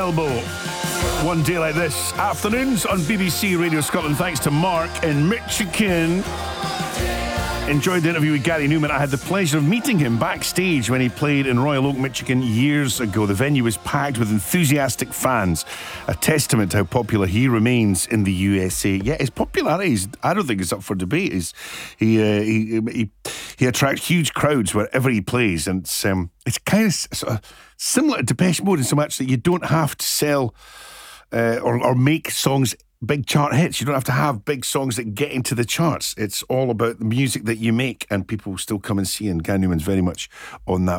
Elbow. One day like this, afternoons on BBC Radio Scotland. Thanks to Mark in Michigan. Enjoyed the interview with Gary Newman. I had the pleasure of meeting him backstage when he played in Royal Oak, Michigan years ago. The venue was packed with enthusiastic fans, a testament to how popular he remains in the USA. Yeah, his popularity I don't think it's up for debate. He attracts huge crowds wherever he plays, and it's kind of sort of similar to Depeche Mode in so much that you don't have to sell or make songs big chart hits. You don't have to have big songs that get into the charts. It's all about the music that you make, and people still come and see, and Gary Newman's very much on that